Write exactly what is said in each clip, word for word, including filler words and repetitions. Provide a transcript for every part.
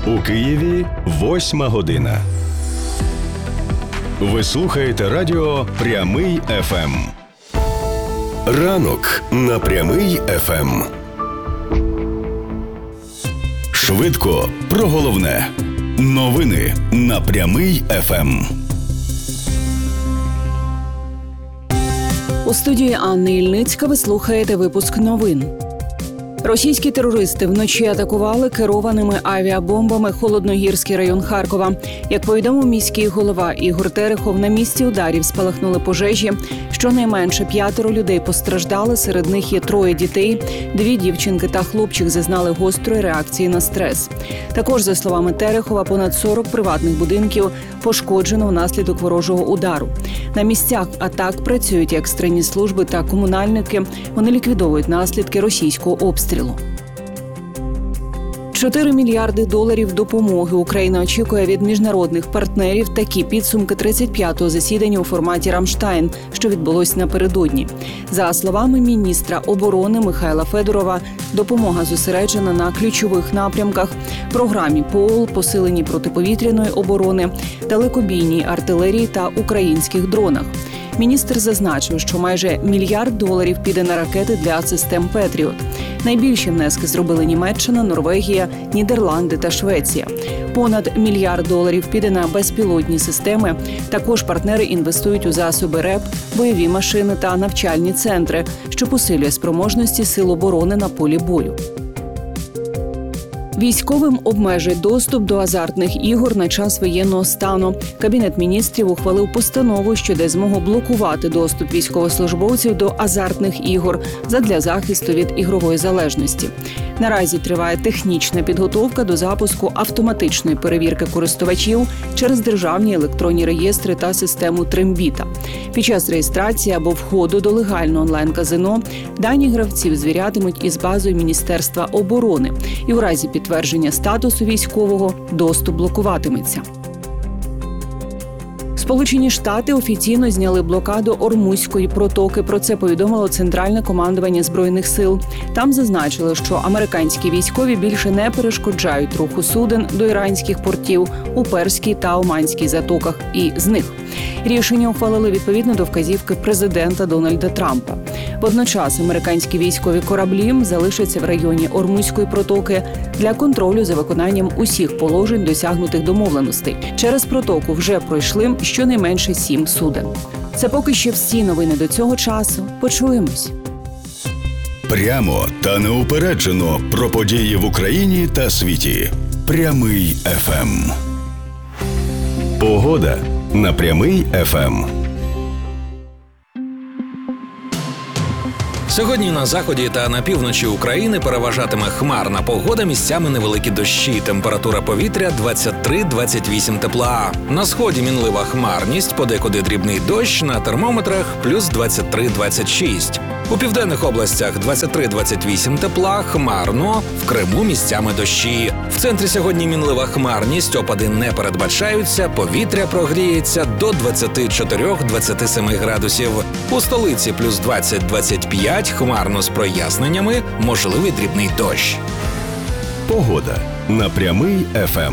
У Києві восьма година. Ви слухаєте радіо «Прямий еф ем». Ранок на «Прямий еф ем». Швидко про головне. Новини на «Прямий еф ем». У студії Анни Ільницька ви слухаєте випуск новин. Російські терористи вночі атакували керованими авіабомбами Холодногірський район Харкова. Як повідомив міський голова Ігор Терехов, на місці ударів спалахнули пожежі. Щонайменше п'ятеро людей постраждали, серед них є троє дітей. Дві дівчинки та хлопчик зазнали гострої реакції на стрес. Також, за словами Терехова, понад сорок приватних будинків пошкоджено внаслідок ворожого удару. На місцях атак працюють екстрені служби та комунальники. Вони ліквідовують наслідки російського обстрілу. чотири мільярди доларів допомоги Україна очікує від міжнародних партнерів. Такі підсумки тридцять п'ятого засідання у форматі «Рамштайн», що відбулось напередодні. За словами міністра оборони Михайла Федорова, допомога зосереджена на ключових напрямках – програмі ПООЛ, посиленні протиповітряної оборони, далекобійній артилерії та українських дронах. Міністр зазначив, що майже мільярд доларів піде на ракети для систем «Петріот». Найбільші внески зробили Німеччина, Норвегія, Нідерланди та Швеція. Понад мільярд доларів піде на безпілотні системи. Також партнери інвестують у засоби РЕП, бойові машини та навчальні центри, що посилює спроможності сил оборони на полі бою. Військовим обмежать доступ до азартних ігор на час воєнного стану. Кабінет міністрів ухвалив постанову, що дає змогу блокувати доступ військовослужбовців до азартних ігор задля захисту від ігрової залежності. Наразі триває технічна підготовка до запуску автоматичної перевірки користувачів через державні електронні реєстри та систему Трембіта. Під час реєстрації або входу до легального онлайн-казино дані гравців звірятимуть із базою Міністерства оборони. І у разі підтвердження статусу військового доступ блокуватиметься. Сполучені Штати офіційно зняли блокаду Ормузької протоки. Про це повідомило Центральне командування Збройних сил. Там зазначили, що американські військові більше не перешкоджають руху суден до іранських портів у Перській та Оманській затоках і з них. Рішення ухвалили відповідно до вказівки президента Дональда Трампа. Водночас американські військові кораблі залишаться в районі Ормузької протоки для контролю за виконанням усіх положень досягнутих домовленостей. Через протоку вже пройшли щонайменше сім суден. Це поки що всі новини до цього часу. Почуємось. Прямо та неупереджено про події в Україні та світі. Прямий еф ем. Погода на Прямий еф ем. Сьогодні на заході та на півночі України переважатиме хмарна погода, місцями невеликі дощі. Температура повітря двадцять три - двадцять вісім тепла. На сході мінлива хмарність, подекуди дрібний дощ, на термометрах плюс двадцять три - двадцять шість. У південних областях двадцять три - двадцять вісім тепла, хмарно, в Криму місцями дощі. В центрі сьогодні мінлива хмарність, опади не передбачаються, повітря прогріється до двадцять чотири - двадцять сім градусів. У столиці плюс двадцять - двадцять п'ять, хмарно з проясненнями, можливий дрібний дощ. Погода на Прямий еф ем.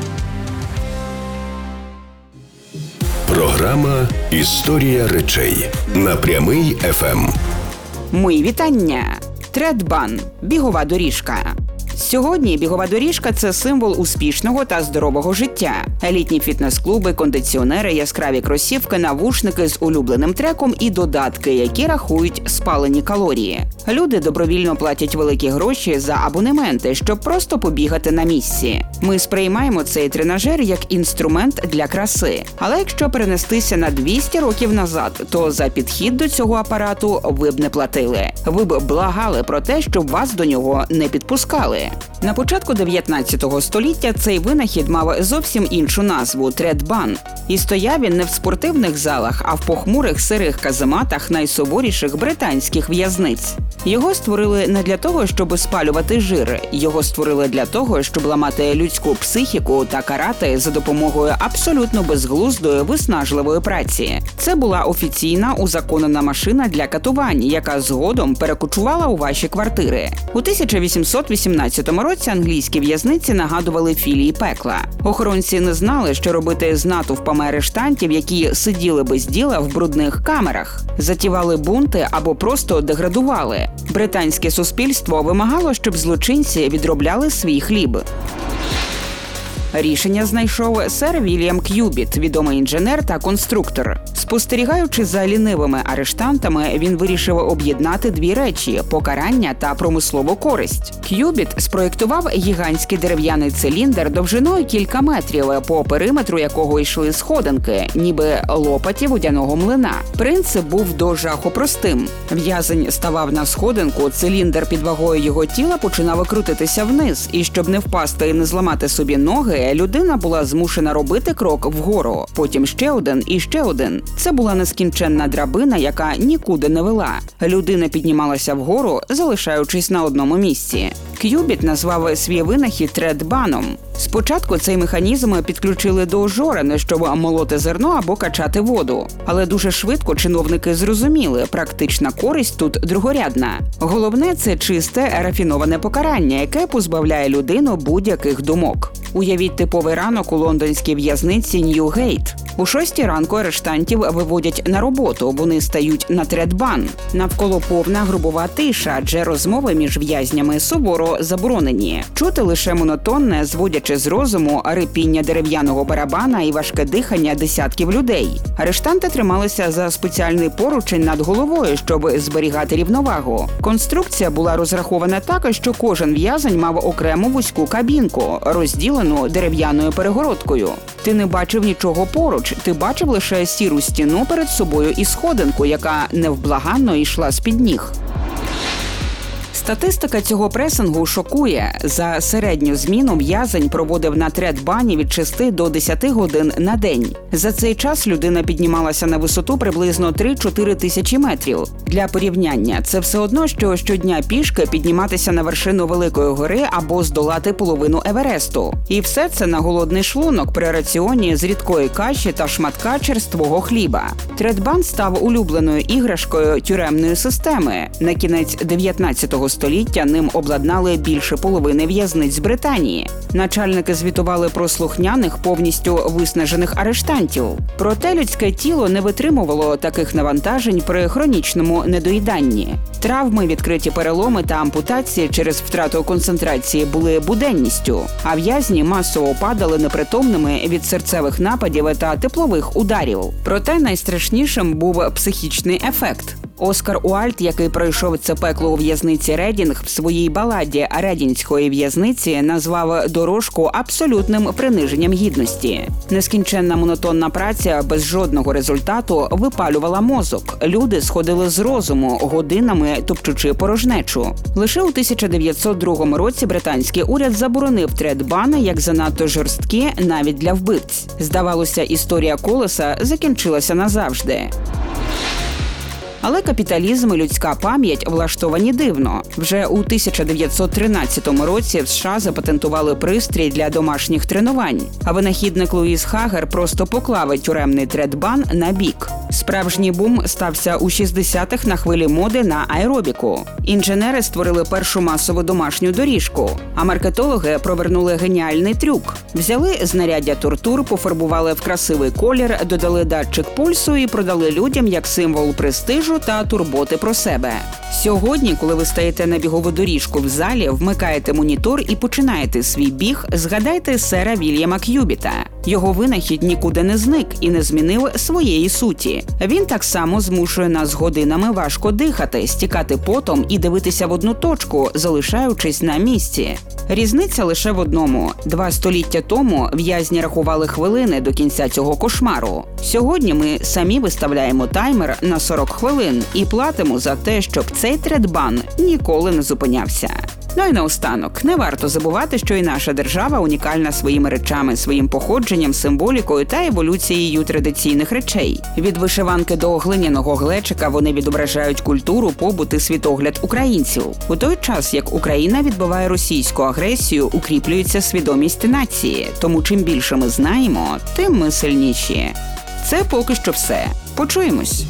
Програма «Історія речей» на Прямий еф ем. Мої вітання! Тредбан – бігова доріжка. Сьогодні бігова доріжка – це символ успішного та здорового життя. Елітні фітнес-клуби, кондиціонери, яскраві кросівки, навушники з улюбленим треком і додатки, які рахують спалені калорії. Люди добровільно платять великі гроші за абонементи, щоб просто побігати на місці. Ми сприймаємо цей тренажер як інструмент для краси. Але якщо перенестися на двісті років назад, то за підхід до цього апарату ви б не платили. Ви б благали про те, щоб вас до нього не підпускали. На початку дев'ятнадцятого століття цей винахід мав зовсім іншу назву – тредбан. І стояв він не в спортивних залах, а в похмурих сирих казематах найсуворіших британських в'язниць. Його створили не для того, щоб спалювати жир. Його створили для того, щоб ламати людську психіку та карати за допомогою абсолютно безглуздої виснажливої праці. Це була офіційна узаконена машина для катувань, яка згодом перекочувала у ваші квартири. У тисяча вісімсот вісімнадцятому дев'ятнадцятому році англійські в'язниці нагадували філії пекла. Охоронці не знали, що робити з натовпами арештантів, які сиділи без діла в брудних камерах, затівали бунти або просто деградували. Британське суспільство вимагало, щоб злочинці відробляли свій хліб. Рішення знайшов сер Вільям К'юбіт, відомий інженер та конструктор. Спостерігаючи за лінивими арештантами, він вирішив об'єднати дві речі – покарання та промислову користь. К'юбіт спроєктував гігантський дерев'яний циліндр довжиною кілька метрів, по периметру якого йшли сходинки, ніби лопаті водяного млина. Принцип був до жаху простим. В'язень ставав на сходинку, циліндр під вагою його тіла починав крутитися вниз, і щоб не впасти і не зламати собі ноги, людина була змушена робити крок вгору, потім ще один і ще один. Це була нескінченна драбина, яка нікуди не вела. Людина піднімалася вгору, залишаючись на одному місці. К'юбіт назвав свій винахід тредбаном. Спочатку цей механізм підключили до жорен, щоб молоти зерно або качати воду. Але дуже швидко чиновники зрозуміли, практична користь тут другорядна. Головне – це чисте, рафіноване покарання, яке позбавляє людину будь-яких думок. Уявіть типовий ранок у лондонській в'язниці Ньюгейт. У шостій ранку арештантів виводять на роботу, вони стають на тредбан. Навколо повна грубова тиша, адже розмови між в'язнями суворо заборонені. Чути лише монотонне, зводячи з розуму, рипіння дерев'яного барабана і важке дихання десятків людей. Арештанти трималися за спеціальний поручень над головою, щоб зберігати рівновагу. Конструкція була розрахована так, що кожен в'язень мав окрему вузьку кабінку, розділену дерев'яною перегородкою. Ти не бачив нічого поруч, ти бачив лише сіру стіну перед собою і сходинку, яка невблаганно йшла з-під ніг. Статистика цього пресингу шокує. За середню зміну в'язень проводив на тредбані від шести до десяти годин на день. За цей час людина піднімалася на висоту приблизно три-чотири тисячі метрів. Для порівняння, це все одно, що щодня пішки підніматися на вершину Великої гори або здолати половину Евересту. І все це на голодний шлунок при раціоні з рідкої каші та шматка черствого хліба. Тредбан став улюбленою іграшкою тюремної системи. На кінець дев'ятнадцятого століття ним обладнали більше половини в'язниць Британії. Начальники звітували про слухняних, повністю виснажених арештантів. Проте людське тіло не витримувало таких навантажень при хронічному недоїданні. Травми, відкриті переломи та ампутації через втрату концентрації були буденністю, а в'язні масово падали непритомними від серцевих нападів та теплових ударів. Проте найстрашнішим був психічний ефект. Оскар Уальд, який пройшов це пекло у в'язниці Редінг, в своїй баладі «Редінської в'язниці» назвав дорожку абсолютним приниженням гідності. Нескінченна монотонна праця без жодного результату випалювала мозок. Люди сходили з розуму, годинами топчучи порожнечу. Лише у тисяча дев'ятсот другому році британський уряд заборонив тредбани як занадто жорсткі навіть для вбивць. Здавалося, історія колеса закінчилася назавжди. Але капіталізм і людська пам'ять влаштовані дивно. Вже у тисяча дев'ятсот тринадцятому році в США запатентували пристрій для домашніх тренувань, а винахідник Луїс Хагер просто поклав тюремний тредбан на бік. Справжній бум стався у шістдесятих на хвилі моди на аеробіку. Інженери створили першу масову домашню доріжку, а маркетологи провернули геніальний трюк. Взяли знаряддя тортур, пофарбували в красивий колір, додали датчик пульсу і продали людям як символ престижу та турботи про себе. Сьогодні, коли ви стаєте на бігову доріжку в залі, вмикаєте монітор і починаєте свій біг, згадайте сера Вільяма К'юбіта. Його винахід нікуди не зник і не змінив своєї суті. Він так само змушує нас годинами важко дихати, стікати потом і дивитися в одну точку, залишаючись на місці. Різниця лише в одному. Два століття тому в'язні рахували хвилини до кінця цього кошмару. Сьогодні ми самі виставляємо таймер на сорок хвилин і платимо за те, щоб цей тредбан ніколи не зупинявся. Ну і наостанок, не варто забувати, що і наша держава унікальна своїми речами, своїм походженням, символікою та еволюцією традиційних речей. Від вишиванки до глиняного глечика вони відображають культуру, побут і світогляд українців. У той час, як Україна відбиває російську агресію, укріплюється свідомість нації. Тому чим більше ми знаємо, тим ми сильніші. Це поки що все. Почуємось.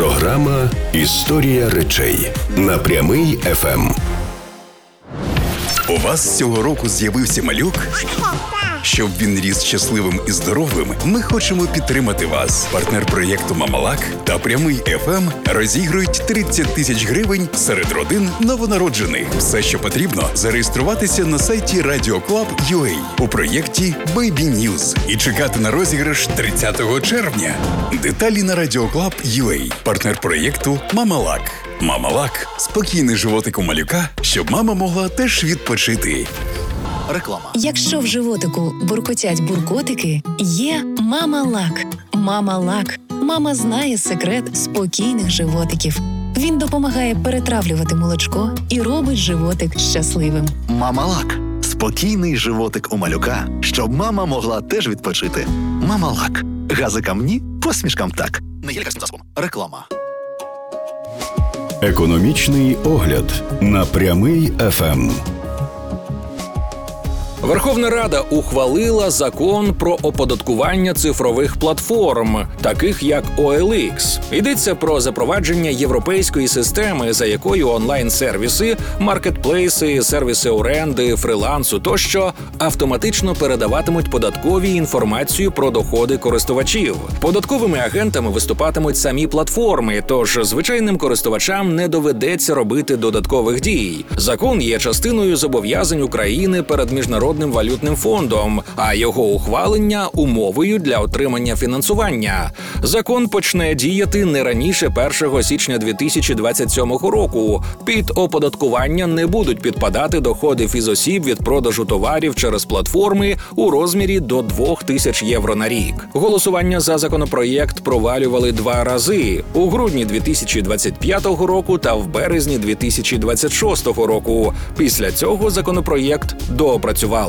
Програма «Історія речей» на Прямий еф ем. У вас цього року з'явився малюк? Щоб він ріс щасливим і здоровим, ми хочемо підтримати вас. Партнер проєкту «Мамалак» та «Прямий еф ем» розігрують тридцять тисяч гривень серед родин новонароджених. Все, що потрібно, зареєструватися на сайті радіо клаб крапка ю а у проєкті «Бейбі Ньюз» і чекати на розіграш тридцятого червня. Деталі на радіо клаб крапка ю а. Партнер проєкту «Мамалак». «Мамалак» – спокійний животик у малюка, щоб мама могла теж відпочити. Реклама. Якщо в животику буркотять буркотики, є «Мамалак». «Мамалак». Мама знає секрет спокійних животиків. Він допомагає перетравлювати молочко і робить животик щасливим. «Мамалак» – спокійний животик у малюка, щоб мама могла теж відпочити. «Мамалак». Газикам ні, посмішкам так. Не є лікарським засобом. Реклама. Економічний огляд на Прямий еф ем. Верховна Рада ухвалила закон про оподаткування цифрових платформ, таких як о ел ікс. Йдеться про запровадження європейської системи, за якою онлайн-сервіси, маркетплейси, сервіси оренди, фрилансу тощо автоматично передаватимуть податковій інформацію про доходи користувачів. Податковими агентами виступатимуть самі платформи, тож звичайним користувачам не доведеться робити додаткових дій. Закон є частиною зобов'язань України перед міжнародним валютним фондом, а його ухвалення – умовою для отримання фінансування. Закон почне діяти не раніше першого січня дві тисячі двадцять сьомого року. Під оподаткування не будуть підпадати доходи фізосіб від продажу товарів через платформи у розмірі до двох тисяч євро на рік. Голосування за законопроєкт провалювали два рази – у грудні дві тисячі двадцять п'ятого року та в березні дві тисячі двадцять шостого року. Після цього законопроєкт доопрацювали.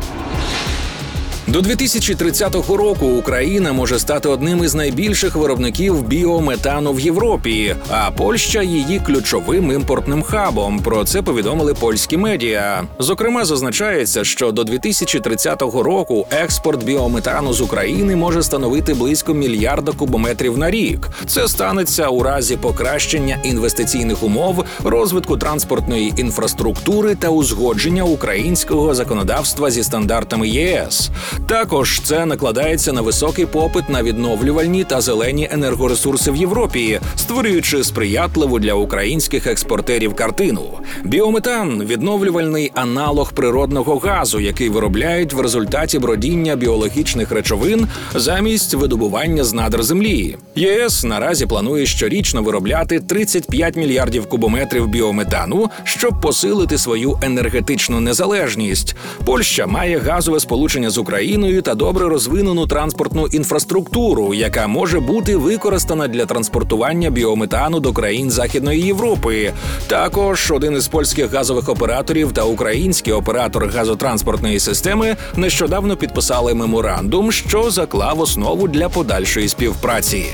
До дві тисячі тридцятого року Україна може стати одним із найбільших виробників біометану в Європі, а Польща – її ключовим імпортним хабом. Про це повідомили польські медіа. Зокрема, зазначається, що до дві тисячі тридцятого року експорт біометану з України може становити близько мільярда кубометрів на рік. Це станеться у разі покращення інвестиційних умов, розвитку транспортної інфраструктури та узгодження українського законодавства зі стандартами є ес. Також це накладається на високий попит на відновлювальні та зелені енергоресурси в Європі, створюючи сприятливу для українських експортерів картину. Біометан – відновлювальний аналог природного газу, який виробляють в результаті бродіння біологічних речовин замість видобування з надр землі. є ес наразі планує щорічно виробляти тридцять п'ять мільярдів кубометрів біометану, щоб посилити свою енергетичну незалежність. Польща має газове сполучення з Україною та добре розвинену транспортну інфраструктуру, яка може бути використана для транспортування біометану до країн Західної Європи. Також один із польських газових операторів та український оператор газотранспортної системи нещодавно підписали меморандум, що заклав основу для подальшої співпраці.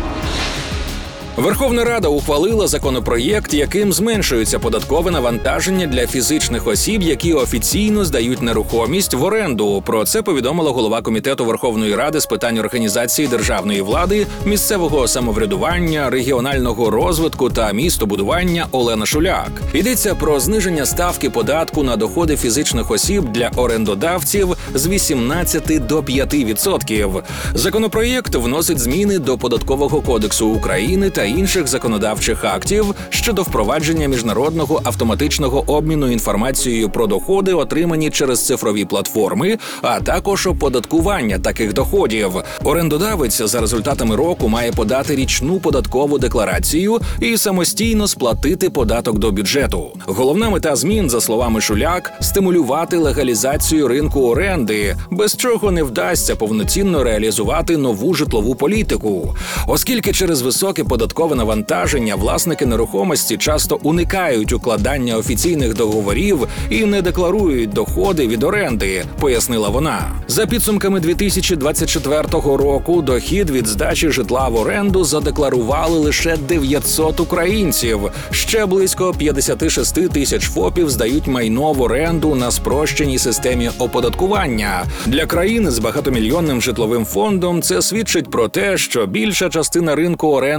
Верховна Рада ухвалила законопроєкт, яким зменшується податкове навантаження для фізичних осіб, які офіційно здають нерухомість в оренду. Про це повідомила голова Комітету Верховної Ради з питань організації державної влади, місцевого самоврядування, регіонального розвитку та містобудування Олена Шуляк. Йдеться про зниження ставки податку на доходи фізичних осіб для орендодавців з вісімнадцяти до п'яти відсотків. Законопроєкт вносить зміни до Податкового кодексу України та інших законодавчих актів щодо впровадження міжнародного автоматичного обміну інформацією про доходи, отримані через цифрові платформи, а також оподаткування таких доходів. Орендодавець за результатами року має подати річну податкову декларацію і самостійно сплатити податок до бюджету. Головна мета змін, за словами Шуляк, стимулювати легалізацію ринку оренди, без чого не вдасться повноцінно реалізувати нову житлову політику. Оскільки через високе податкове навантаження власники нерухомості часто уникають укладання офіційних договорів і не декларують доходи від оренди, пояснила вона. За підсумками дві тисячі двадцять четвертого року дохід від здачі житла в оренду задекларували лише дев'ятсот українців. Ще близько п'ятдесят шість тисяч ФОПів здають майно в оренду на спрощеній системі оподаткування. Для країни з багатомільйонним житловим фондом це свідчить про те, що більша частина ринку оренди залишається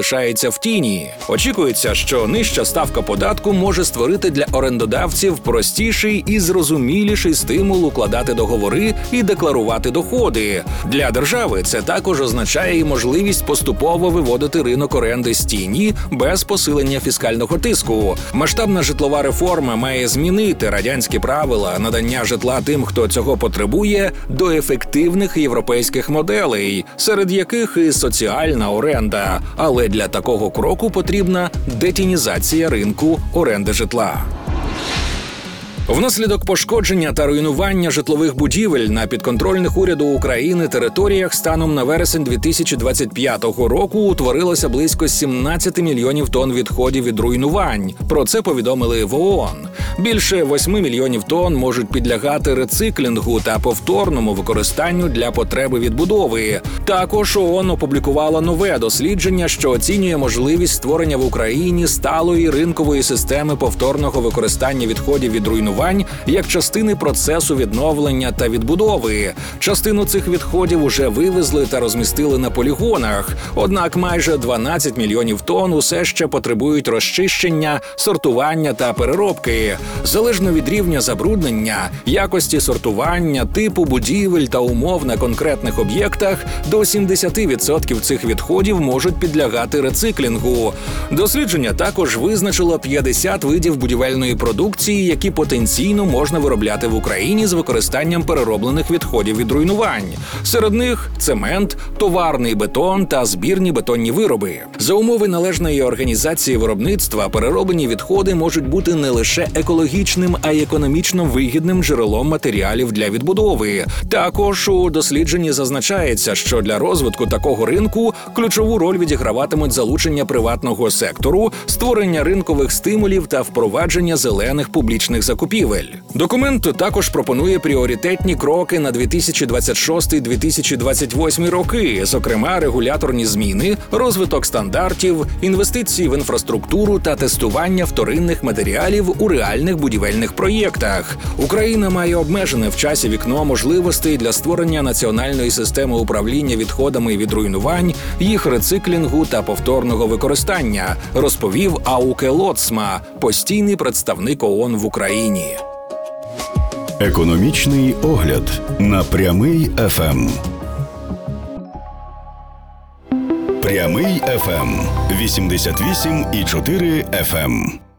залишається в тіні. Очікується, що нижча ставка податку може створити для орендодавців простіший і зрозуміліший стимул укладати договори і декларувати доходи. Для держави це також означає і можливість поступово виводити ринок оренди з тіні без посилення фіскального тиску. Масштабна житлова реформа має змінити радянські правила надання житла тим, хто цього потребує, до ефективних європейських моделей, серед яких і соціальна оренда. Але для такого кроку потрібна детінізація ринку оренди житла. Внаслідок пошкодження та руйнування житлових будівель на підконтрольних уряду України територіях станом на вересень дві тисячі двадцять п'ятого року утворилося близько сімнадцять мільйонів тонн відходів від руйнувань. Про це повідомили в ООН. Більше восьми мільйонів тонн можуть підлягати рециклінгу та повторному використанню для потреби відбудови. Також ООН опублікувала нове дослідження, що оцінює можливість створення в Україні сталої ринкової системи повторного використання відходів від руйнувань як частини процесу відновлення та відбудови. Частину цих відходів уже вивезли та розмістили на полігонах, однак майже дванадцять мільйонів тонн усе ще потребують розчищення, сортування та переробки. Залежно від рівня забруднення, якості сортування, типу будівель та умов на конкретних об'єктах, до сімдесят відсотків цих відходів можуть підлягати рециклінгу. Дослідження також визначило п'ятдесят видів будівельної продукції, які потенційно можна виробляти в Україні з використанням перероблених відходів від руйнувань. Серед них цемент, товарний бетон та збірні бетонні вироби. За умови належної організації виробництва перероблені відходи можуть бути не лише екологічним, а й економічно вигідним джерелом матеріалів для відбудови. Також у дослідженні зазначається, що для розвитку такого ринку ключову роль відіграватимуть залучення приватного сектору, створення ринкових стимулів та впровадження зелених публічних закупівель. Документ також пропонує пріоритетні кроки на дві тисячі двадцять шостий - дві тисячі двадцять восьмий роки, зокрема регуляторні зміни, розвиток стандартів, інвестиції в інфраструктуру та тестування вторинних матеріалів у реальних будівельних проєктах. Україна має обмежене в часі вікно можливостей для створення національної системи управління відходами від руйнувань, їх рециклінгу та повторного використання, розповів Ауке Лоцма, постійний представник ООН в Україні. Економічний огляд на Прямий еф ем. Прямий еф ем. вісімдесят вісім і чотири еф ем.